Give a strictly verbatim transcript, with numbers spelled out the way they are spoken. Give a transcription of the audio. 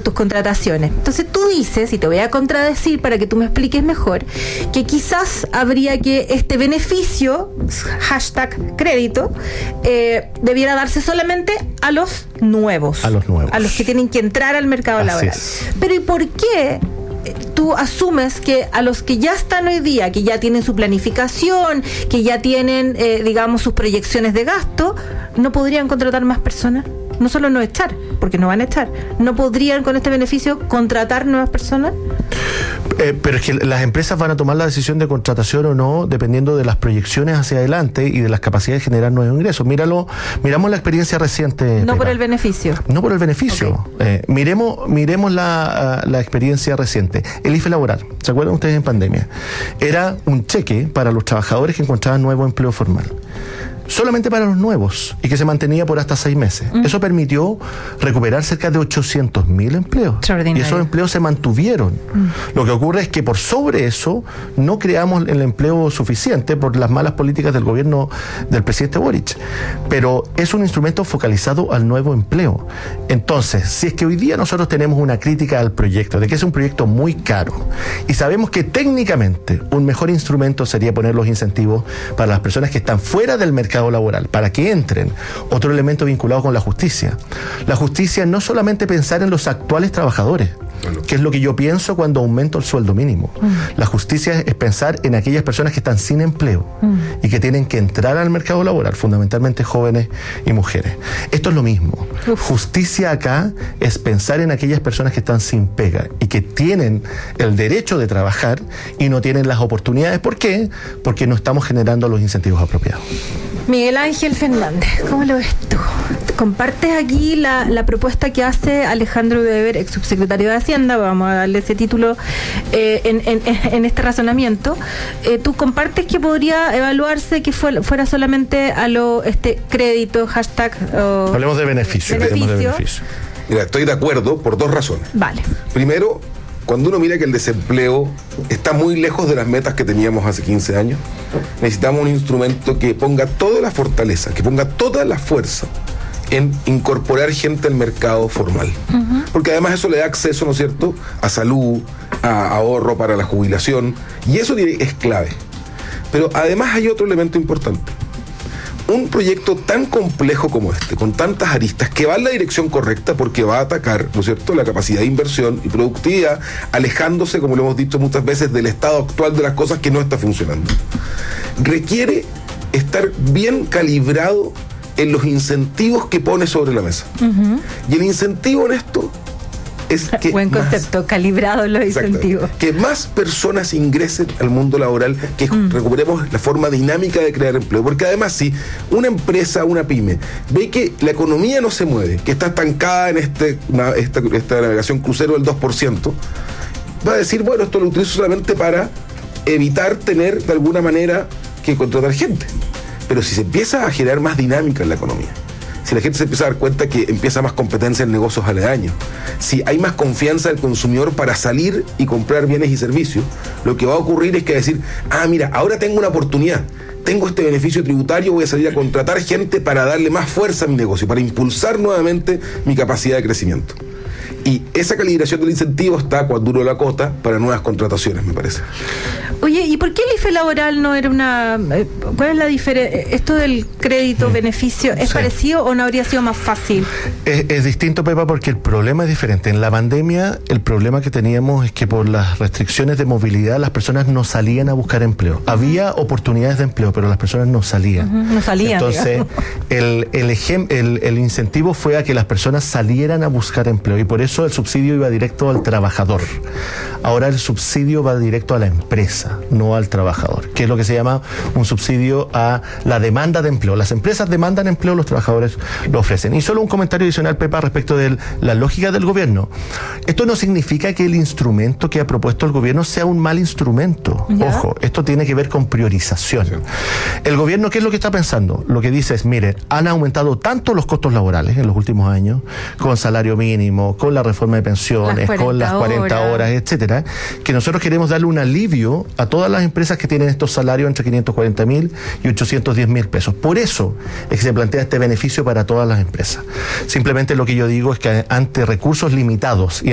tus contrataciones. Entonces tú dices, y te voy a contradecir para que tú me expliques mejor, que quizás habría que este beneficio, hashtag crédito, eh, debiera darse solamente a los nuevos. A los nuevos. A los que tienen que entrar al mercado Así laboral. es. Pero ¿y por qué tú asumes que a los que ya están hoy día, que ya tienen su planificación, que ya tienen, eh, digamos, sus proyecciones de gasto, no podrían contratar más personas? No solo no echar, porque no van a echar, ¿no podrían con este beneficio contratar nuevas personas? Eh, pero es que las empresas van a tomar la decisión de contratación o no dependiendo de las proyecciones hacia adelante y de las capacidades de generar nuevos ingresos. Míralo, miramos la experiencia reciente. No Pepa. por el beneficio. No por el beneficio. Okay. Eh, miremos miremos la, la experiencia reciente. El I F E laboral, ¿se acuerdan ustedes en pandemia? Era un cheque para los trabajadores que encontraban nuevo empleo formal. Solamente para los nuevos y que se mantenía por hasta seis meses. Mm. Eso permitió recuperar cerca de ochocientos mil empleos. Y esos empleos se mantuvieron. Mm. Lo que ocurre es que por sobre eso no creamos el empleo suficiente por las malas políticas del gobierno del presidente Boric. Pero es un instrumento focalizado al nuevo empleo. Entonces, si es que hoy día nosotros tenemos una crítica al proyecto, de que es un proyecto muy caro, y sabemos que técnicamente un mejor instrumento sería poner los incentivos para las personas que están fuera del mercado laboral, para que entren. Otro elemento vinculado con la justicia. La justicia no solamente pensar en los actuales trabajadores, que es lo que yo pienso cuando aumento el sueldo mínimo. Mm. La justicia es pensar en aquellas personas que están sin empleo mm. y que tienen que entrar al mercado laboral, fundamentalmente jóvenes y mujeres. Esto es lo mismo. Uf. Justicia acá es pensar en aquellas personas que están sin pega y que tienen el derecho de trabajar y no tienen las oportunidades. ¿Por qué? Porque no estamos generando los incentivos apropiados. Miguel Ángel Fernández, ¿cómo lo ves tú? ¿Compartes aquí la, la propuesta que hace Alejandro Weber, ex subsecretario de Hacienda? Vamos a darle ese título eh, en, en, en este razonamiento. Eh, ¿Tú compartes que podría evaluarse que fue, fuera solamente a lo este crédito, hashtag? O, Hablemos de beneficio. beneficio. Hablemos de beneficio. Mira, estoy de acuerdo por dos razones. Vale. Primero, cuando uno mira que el desempleo está muy lejos de las metas que teníamos hace quince años, necesitamos un instrumento que ponga toda la fortaleza, que ponga toda la fuerza en incorporar gente al mercado formal. Uh-huh. Porque además eso le da acceso, ¿no es cierto?, a salud, a ahorro para la jubilación, y eso es clave. Pero además hay otro elemento importante. Un proyecto tan complejo como este, con tantas aristas, que va en la dirección correcta porque va a atacar, ¿no es cierto?, la capacidad de inversión y productividad, alejándose, como lo hemos dicho muchas veces, del estado actual de las cosas que no está funcionando. Requiere estar bien calibrado en los incentivos que pone sobre la mesa. Uh-huh. Y el incentivo en esto es que buen concepto, más, calibrado los incentivos. Que más personas ingresen al mundo laboral, que mm. recuperemos la forma dinámica de crear empleo. Porque además, si una empresa, una pyme, ve que la economía no se mueve, que está estancada en este, una, esta, esta navegación crucero del dos por ciento, va a decir, bueno, esto lo utilizo solamente para evitar tener de alguna manera que contratar gente. Pero si se empieza a generar más dinámica en la economía, si la gente se empieza a dar cuenta que empieza más competencia en negocios aledaños, si hay más confianza del consumidor para salir y comprar bienes y servicios, lo que va a ocurrir es que decir, ah, mira, ahora tengo una oportunidad, tengo este beneficio tributario, voy a salir a contratar gente para darle más fuerza a mi negocio, para impulsar nuevamente mi capacidad de crecimiento. Y esa calibración del incentivo está cuando uno la cota para nuevas contrataciones, me parece. Oye, ¿y por qué el I F E laboral no era una... ¿Cuál es la diferencia? ¿Esto del crédito, beneficio, es sí. parecido o no habría sido más fácil? Es, es distinto, Pepa, porque el problema es diferente. En la pandemia, el problema que teníamos es que por las restricciones de movilidad, las personas no salían a buscar empleo. Uh-huh. Había oportunidades de empleo, pero las personas no salían. Uh-huh. No salían. Entonces, el, el, ejem, el, el incentivo fue a que las personas salieran a buscar empleo, y por eso el subsidio iba directo al trabajador. Ahora el subsidio va directo a la empresa, no al trabajador, que es lo que se llama un subsidio a la demanda de empleo. Las empresas demandan empleo, los trabajadores lo ofrecen. Y solo un comentario adicional, Pepa, respecto de la lógica del gobierno. Esto no significa que el instrumento que ha propuesto el gobierno sea un mal instrumento. ¿Ya? Ojo, esto tiene que ver con priorización. Sí. El gobierno, ¿qué es lo que está pensando? Lo que dice es, mire, han aumentado tanto los costos laborales en los últimos años, con salario mínimo, con la reforma de pensiones, las con las cuarenta horas, horas, etcétera, que nosotros queremos darle un alivio a todas las empresas que tienen estos salarios entre quinientos cuarenta mil y ochocientos diez mil pesos. Por eso es que se plantea este beneficio para todas las empresas. Simplemente lo que yo digo es que ante recursos limitados y